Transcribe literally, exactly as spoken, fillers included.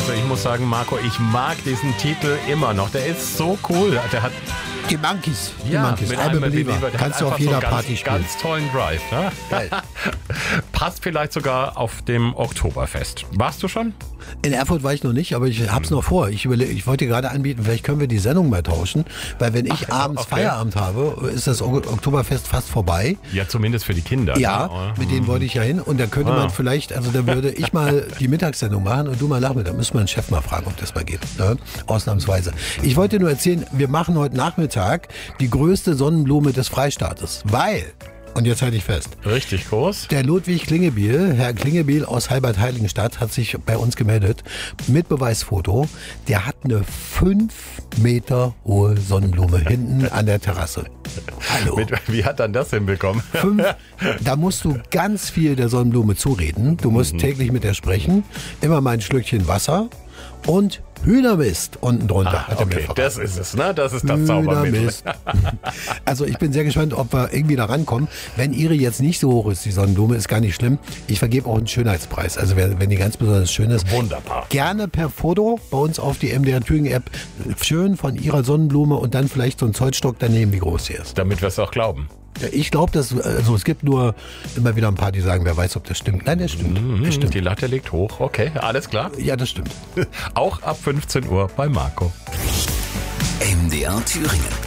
Also ich muss sagen, Marco, ich mag diesen Titel immer noch. Der ist so cool. Der hat Die Monkeys. Die ja, Monkeys. mit I einem Believer. Believer. Der Kannst hat du auf einfach jeder so ganz, Party spielen. ganz tollen Drive. Ne? Geil. Passt vielleicht sogar auf dem Oktoberfest. Warst du schon? In Erfurt war ich noch nicht, aber ich hab's noch vor. Ich, überle- ich wollte dir gerade anbieten, vielleicht können wir die Sendung mal tauschen, weil wenn ich Ach, abends okay. Feierabend habe, ist das Ok- Oktoberfest fast vorbei. Ja, zumindest für die Kinder. Ja, ne? mit denen wollte ich ja hin und da könnte Ah. man vielleicht, also da würde ich mal die Mittagssendung machen und du mal Nachmittag. Da müssen wir den Chef mal fragen, ob das mal geht. Ne? Ausnahmsweise. Ich wollte nur erzählen, wir machen heute Nachmittag die größte Sonnenblume des Freistaates, weil, und jetzt halte ich fest, Richtig groß. der Ludwig Klingebiel, Herr Klingebiel aus Halbert-Heiligenstadt, hat sich bei uns gemeldet mit Beweisfoto. Der hat eine fünf Meter hohe Sonnenblume hinten an der Terrasse. Hallo. Mit, wie hat dann das hinbekommen? Fünf, da musst du ganz viel der Sonnenblume zureden. Du musst Mhm. täglich mit der sprechen. Immer mal ein Schlückchen Wasser und Hühnermist unten drunter. hat er mir Okay, verraten. das ist es, ne? Das ist das Zaubermittel. Hühnermist. Also ich bin sehr gespannt, ob wir irgendwie da rankommen. Wenn ihre jetzt nicht so hoch ist, die Sonnenblume, ist gar nicht schlimm. Ich vergebe auch einen Schönheitspreis. Also wer- wenn die ganz besonders schön ist. Wunderbar. Gerne per Foto bei uns auf die M D R Thüringen App. Schön von ihrer Sonnenblume und dann vielleicht so ein Zollstock daneben, wie groß sie ist. Damit wir es auch glauben. Ja, ich glaube, dass also es gibt nur immer wieder ein paar, die sagen, wer weiß, ob das stimmt. Nein, das stimmt. Das stimmt. Die Latte liegt hoch. Okay, alles klar. Ja, das stimmt. Auch ab fünfzehn Uhr bei Marco. M D R Thüringen.